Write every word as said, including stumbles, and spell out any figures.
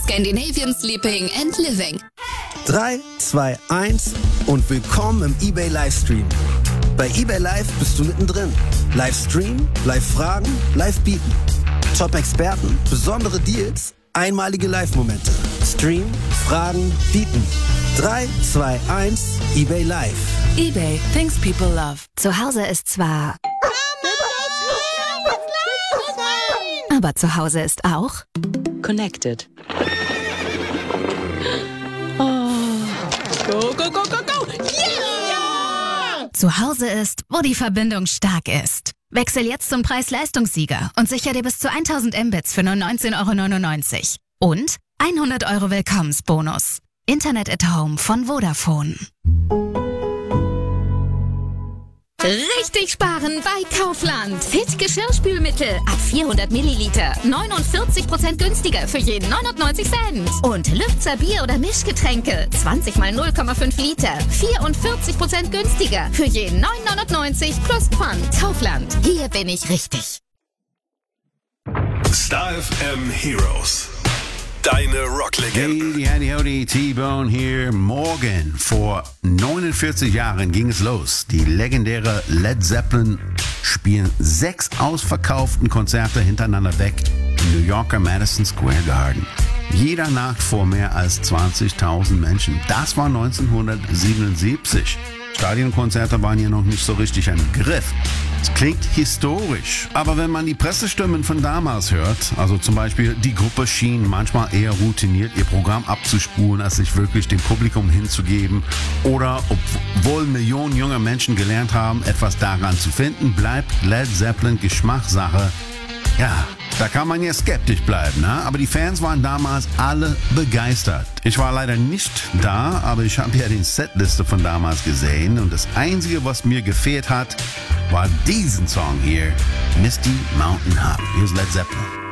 Scandinavian Sleeping and Living. drei, zwei, eins und willkommen im eBay Livestream. Bei eBay Live bist du mittendrin. Livestream, Live-Fragen, Live-Bieten. Top-Experten, besondere Deals, einmalige Live-Momente. Stream, Fragen, Bieten. drei, zwei, eins, eBay Live. eBay, things people love. Zu Hause ist zwar... Aber zu Hause ist auch... Connected. Oh. Go, go, go, go, go! Yeah! Zu Hause ist, wo die Verbindung stark ist. Wechsel jetzt zum Preis-Leistungssieger und sicher dir bis zu tausend Mbits für nur neunzehn Euro neunundneunzig. Und hundert Euro Willkommensbonus. Internet at Home von Vodafone. Richtig sparen bei Kaufland. Fit Geschirrspülmittel ab vierhundert Milliliter. neunundvierzig Prozent günstiger für jeden neunundneunzig Cent. Und Lübzer Bier- oder Mischgetränke. zwanzig mal null Komma fünf Liter. vierundvierzig Prozent günstiger für jeden neun neunundneunzig plus Pfand. Kaufland. Hier bin ich richtig. Star F M Heroes. Deine Rocklegenden. Hey, howdy, howdy, T-Bone hier. Morgen vor neunundvierzig Jahren ging es los. Die legendäre Led Zeppelin spielen sechs ausverkauften Konzerte hintereinander weg im New Yorker Madison Square Garden. Jeder Nacht vor mehr als zwanzigtausend Menschen. Das war neunzehnhundertsiebenundsiebzig. Stadionkonzerte waren ja noch nicht so richtig ein Begriff. Es klingt historisch, aber wenn man die Pressestimmen von damals hört, also zum Beispiel die Gruppe schien manchmal eher routiniert ihr Programm abzuspulen, als sich wirklich dem Publikum hinzugeben, oder obwohl Millionen junger Menschen gelernt haben, etwas daran zu finden, bleibt Led Zeppelin Geschmackssache. Ja, da kann man ja skeptisch bleiben, ne? Aber die Fans waren damals alle begeistert. Ich war leider nicht da, aber ich habe ja die Setliste von damals gesehen und das Einzige, was mir gefehlt hat, war diesen Song hier, Misty Mountain Hop. Here's Led Zeppelin.